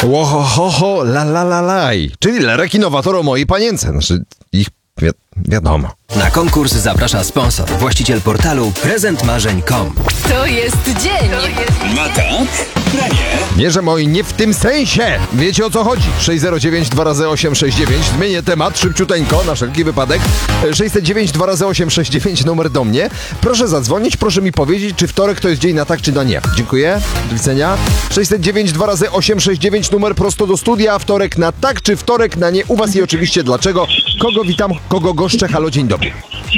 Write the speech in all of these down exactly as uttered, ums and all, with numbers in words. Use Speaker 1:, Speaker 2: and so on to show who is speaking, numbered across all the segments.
Speaker 1: Łohohoho, la la la laj. Czyli Lerek Innowator o mojej panience. Znaczy, ich wi- wiadomo.
Speaker 2: Na konkurs zaprasza sponsor, właściciel portalu prezent marzeń kropka com.
Speaker 3: To jest dzień.
Speaker 4: Ma tak? Nie.
Speaker 1: Nie, że moi, nie w tym sensie. Wiecie o co chodzi? sześć zero dziewięć dwa razy osiem sześć dziewięć. Zmienię temat szybciuteńko, na wszelki wypadek. sześćset dziewięć dwa razy osiem sześć dziewięć, numer do mnie. Proszę zadzwonić, proszę mi powiedzieć, czy wtorek to jest dzień na tak, czy na nie. Dziękuję. Do widzenia. sześćset dziewięć dwa razy osiem sześć dziewięć, numer prosto do studia. Wtorek na tak, czy wtorek na nie u was i oczywiście dlaczego. Kogo witam, kogo goszczę. Halo, dzień dobry.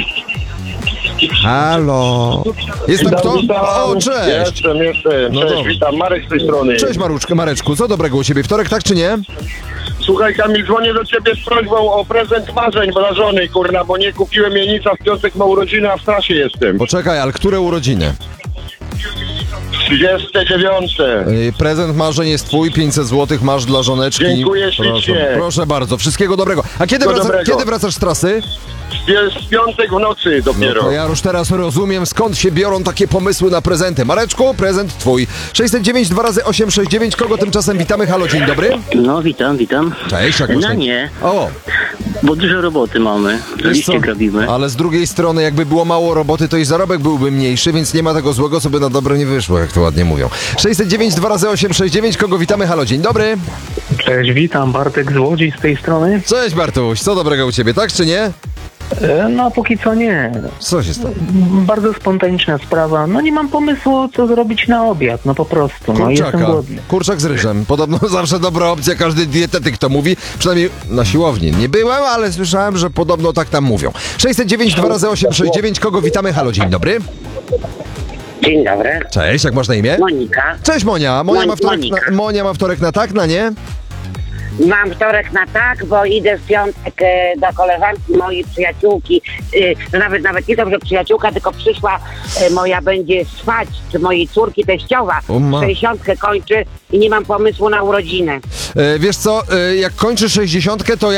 Speaker 1: Halo. Jestem kto? O, cześć.
Speaker 5: Jestem, jestem.
Speaker 1: No
Speaker 5: Cześć,
Speaker 1: dobra.
Speaker 5: witam. Marek z tej strony.
Speaker 1: Cześć Maruczkę, Mareczku. Co dobrego u ciebie? Wtorek tak, czy nie?
Speaker 5: Słuchaj, Kamil, dzwonię do ciebie z prośbą o prezent marzeń dla żony, kurna, bo nie kupiłem jej nic, a w piątek ma urodziny, a w trasie jestem.
Speaker 1: Poczekaj, ale które urodziny?
Speaker 5: trzydzieste dziewiąte.
Speaker 1: Yy, prezent marzeń jest twój, pięćset złotych masz dla żoneczki.
Speaker 5: Dziękuję
Speaker 1: proszę,
Speaker 5: ślicznie.
Speaker 1: proszę bardzo, wszystkiego dobrego. A kiedy,
Speaker 5: Wszystkiego
Speaker 1: wraca,
Speaker 5: dobrego.
Speaker 1: kiedy wracasz z trasy?
Speaker 5: Jest w piątek w nocy
Speaker 1: No
Speaker 5: dopiero.
Speaker 1: to ja już teraz rozumiem, skąd się biorą takie pomysły na prezenty. Mareczku, prezent twój. sześćset dziewięć dwa razy osiem sześć dziewięć, kogo tymczasem witamy? Halo, dzień dobry.
Speaker 6: No, witam, witam.
Speaker 1: Cześć, jak masz
Speaker 6: No
Speaker 1: na-
Speaker 6: nie,
Speaker 1: O,
Speaker 6: bo dużo roboty mamy.
Speaker 1: wiesz
Speaker 6: Liście
Speaker 1: co?
Speaker 6: grabimy.
Speaker 1: Ale z drugiej strony, jakby było mało roboty, to i zarobek byłby mniejszy, więc nie ma tego złego, co by na dobre nie wyszło, jak to ładnie mówią. sześćset dziewięć dwa razy osiem sześć dziewięć, kogo witamy? Halo, dzień dobry.
Speaker 7: Cześć, witam, Bartek z Łodzi z tej strony.
Speaker 1: Cześć Bartuś, co dobrego u ciebie, tak czy nie?
Speaker 7: E, No, póki co nie.
Speaker 1: Co się stało?
Speaker 7: Bardzo spontaniczna sprawa. No nie mam pomysłu, co zrobić na obiad, no po prostu. No jestem
Speaker 1: Kurczaka,
Speaker 7: głodny.
Speaker 1: kurczak z ryżem. Podobno zawsze dobra opcja, każdy dietetyk to mówi. Przynajmniej na siłowni. Nie byłem, ale słyszałem, że podobno tak tam mówią. sześćset dziewięć dwa razy osiem sześć dziewięć, kogo witamy? Halo, dzień dobry.
Speaker 8: Dzień dobry,
Speaker 1: Cześć, jak masz na imię?
Speaker 8: Monika.
Speaker 1: Cześć Monia. Monia ma
Speaker 8: Mon-
Speaker 1: wtorek na,
Speaker 8: Monika.
Speaker 1: Monia ma wtorek na tak, na nie?
Speaker 8: Mam wtorek na tak, bo idę w piątek e, do koleżanki mojej przyjaciółki. E, no nawet nawet nie to, że przyjaciółka, tylko przyszła, e, moja będzie spać, czy mojej córki teściowa.
Speaker 1: O ma-
Speaker 8: sześćdziesiątkę kończy i nie mam pomysłu na urodziny.
Speaker 1: E, wiesz co, e, jak kończy sześćdziesiątkę, to ja